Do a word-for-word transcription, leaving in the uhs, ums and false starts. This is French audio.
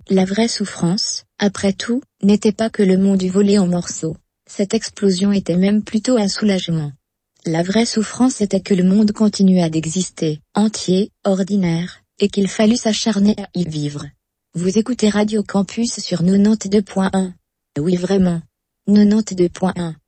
La vraie souffrance, après tout, n'était pas que le monde eût volé en morceaux. Cette explosion était même plutôt un soulagement. La vraie souffrance était que le monde continuât d'exister, entier, ordinaire, et qu'il fallut s'acharner à y vivre. Vous écoutez Radio Campus sur quatre-vingt-deux point un. Oui vraiment. quatre-vingt-deux point un.